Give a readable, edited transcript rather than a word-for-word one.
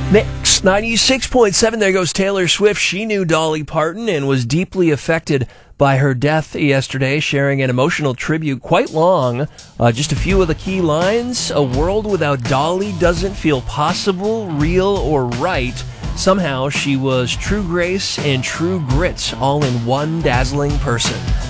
Mix 96.7. There goes Taylor Swift. She knew Dolly Parton and was deeply affected by her death yesterday, sharing an emotional tribute, quite long. Just a few of the key lines. A world without Dolly doesn't feel possible, real, or right. Somehow she was true grace and true grit all in one dazzling person.